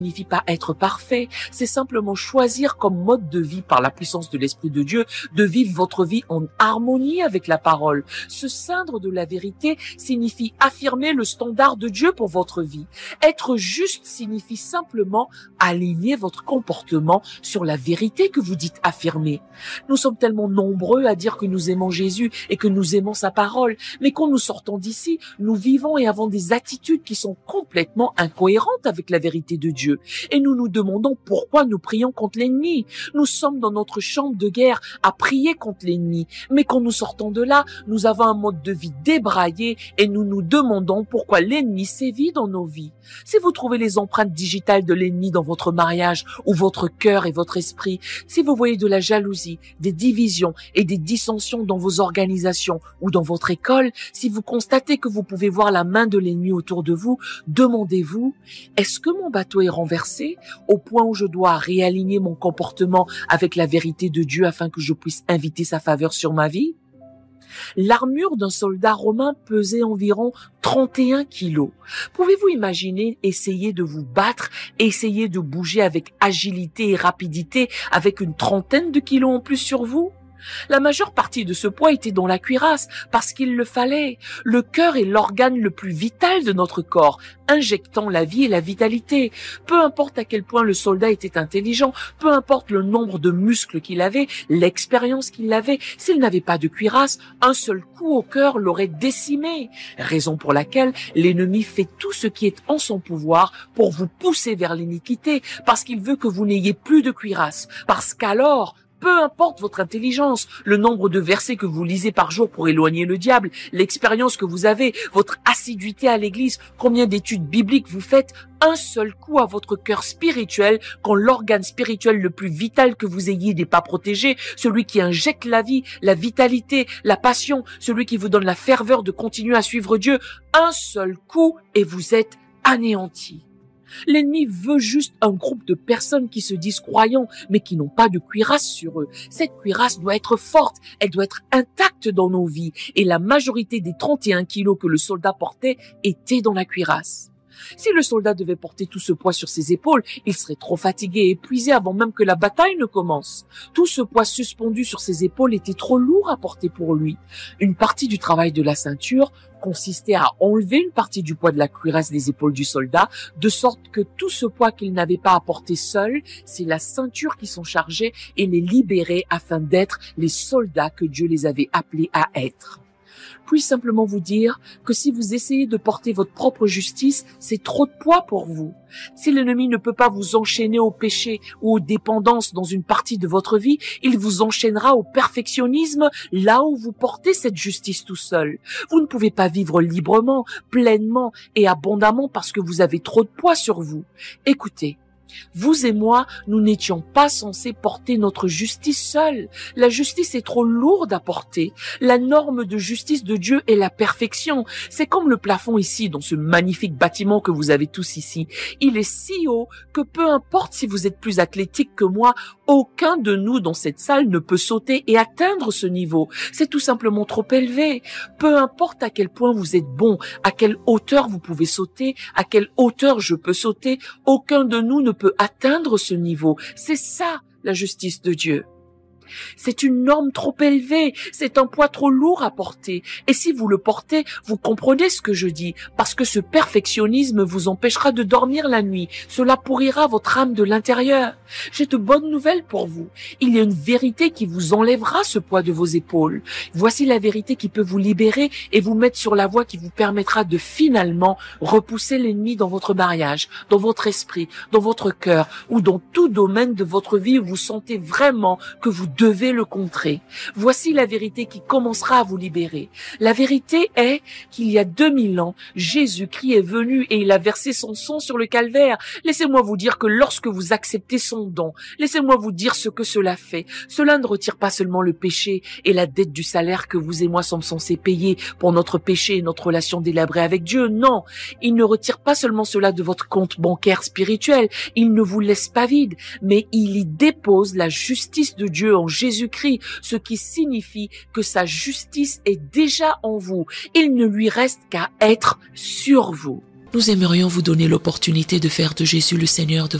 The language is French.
signifie pas être parfait, c'est simplement choisir comme mode de vie par la puissance de l'Esprit de Dieu, de vivre votre vie en harmonie avec la parole. Se ceindre de la vérité signifie affirmer le standard de Dieu pour votre vie. Être juste signifie simplement aligner votre comportement sur la vérité que vous dites affirmer. Nous sommes tellement nombreux à dire que nous aimons Jésus et que nous aimons sa parole, mais quand nous sortons d'ici, nous vivons et avons des attitudes qui sont complètement incohérentes avec la vérité de Dieu. Et nous nous demandons pourquoi nous prions contre l'ennemi. Nous sommes dans notre champ de guerre à prier contre l'ennemi. Mais quand nous sortons de là, nous avons un mode de vie débraillé et nous nous demandons pourquoi l'ennemi sévit dans nos vies. Si vous trouvez les empreintes digitales de l'ennemi dans votre mariage ou votre cœur et votre esprit, si vous voyez de la jalousie, des divisions et des dissensions dans vos organisations ou dans votre école, si vous constatez que vous pouvez voir la main de l'ennemi autour de vous, demandez-vous, est-ce que mon bateau est renversé au point où je dois réaligner mon comportement avec la vérité de Dieu afin que je puisse inviter sa faveur sur ma vie? L'armure d'un soldat romain pesait environ 31 kilos. Pouvez-vous imaginer essayer de vous battre, essayer de bouger avec agilité et rapidité avec une trentaine de kilos en plus sur vous? La majeure partie de ce poids était dans la cuirasse, parce qu'il le fallait. Le cœur est l'organe le plus vital de notre corps, injectant la vie et la vitalité. Peu importe à quel point le soldat était intelligent, peu importe le nombre de muscles qu'il avait, l'expérience qu'il avait, s'il n'avait pas de cuirasse, un seul coup au cœur l'aurait décimé. Raison pour laquelle l'ennemi fait tout ce qui est en son pouvoir pour vous pousser vers l'iniquité, parce qu'il veut que vous n'ayez plus de cuirasse, parce qu'alors, peu importe votre intelligence, le nombre de versets que vous lisez par jour pour éloigner le diable, l'expérience que vous avez, votre assiduité à l'église, combien d'études bibliques vous faites, un seul coup à votre cœur spirituel, quand l'organe spirituel le plus vital que vous ayez n'est pas protégé, celui qui injecte la vie, la vitalité, la passion, celui qui vous donne la ferveur de continuer à suivre Dieu, un seul coup et vous êtes anéanti. L'ennemi veut juste un groupe de personnes qui se disent croyants, mais qui n'ont pas de cuirasse sur eux. Cette cuirasse doit être forte, elle doit être intacte dans nos vies. Et la majorité des 31 kilos que le soldat portait étaient dans la cuirasse. Si le soldat devait porter tout ce poids sur ses épaules, il serait trop fatigué et épuisé avant même que la bataille ne commence. Tout ce poids suspendu sur ses épaules était trop lourd à porter pour lui. Une partie du travail de la ceinture consistait à enlever une partie du poids de la cuirasse des épaules du soldat, de sorte que tout ce poids qu'il n'avait pas à porter seul, c'est la ceinture qui s'en chargeait et les libérait afin d'être les soldats que Dieu les avait appelés à être. Puis simplement vous dire que si vous essayez de porter votre propre justice, c'est trop de poids pour vous. Si l'ennemi ne peut pas vous enchaîner au péché ou aux dépendances dans une partie de votre vie, il vous enchaînera au perfectionnisme là où vous portez cette justice tout seul. Vous ne pouvez pas vivre librement, pleinement et abondamment parce que vous avez trop de poids sur vous. Écoutez, vous et moi, nous n'étions pas censés porter notre justice seuls. La justice est trop lourde à porter. La norme de justice de Dieu est la perfection. C'est comme le plafond ici, dans ce magnifique bâtiment que vous avez tous ici. Il est si haut que peu importe si vous êtes plus athlétique que moi, aucun de nous dans cette salle ne peut sauter et atteindre ce niveau. C'est tout simplement trop élevé. Peu importe à quel point vous êtes bon, à quelle hauteur vous pouvez sauter, à quelle hauteur je peux sauter, aucun de nous ne peut atteindre ce niveau. C'est ça, la justice de Dieu. C'est une norme trop élevée, c'est un poids trop lourd à porter. Et si vous le portez, vous comprenez ce que je dis, parce que ce perfectionnisme vous empêchera de dormir la nuit. Cela pourrira votre âme de l'intérieur. J'ai de bonnes nouvelles pour vous. Il y a une vérité qui vous enlèvera ce poids de vos épaules. Voici la vérité qui peut vous libérer et vous mettre sur la voie qui vous permettra de finalement repousser l'ennemi dans votre mariage, dans votre esprit, dans votre cœur ou dans tout domaine de votre vie où vous sentez vraiment que vous devez le contrer. Voici la vérité qui commencera à vous libérer. La vérité est qu'il y a 2000 ans, Jésus-Christ est venu et il a versé son sang sur le calvaire. Laissez-moi vous dire que lorsque vous acceptez son don, laissez-moi vous dire ce que cela fait. Cela ne retire pas seulement le péché et la dette du salaire que vous et moi sommes censés payer pour notre péché et notre relation délabrée avec Dieu. Non, il ne retire pas seulement cela de votre compte bancaire spirituel. Il ne vous laisse pas vide, mais il y dépose la justice de Dieu en Jésus-Christ, ce qui signifie que sa justice est déjà en vous. Il ne lui reste qu'à être sur vous. Nous aimerions vous donner l'opportunité de faire de Jésus le Seigneur de